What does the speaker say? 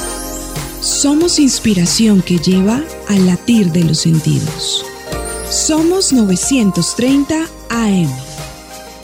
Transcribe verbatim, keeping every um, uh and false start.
Somos inspiración que lleva al latir de los sentidos. Somos novecientos treinta A M.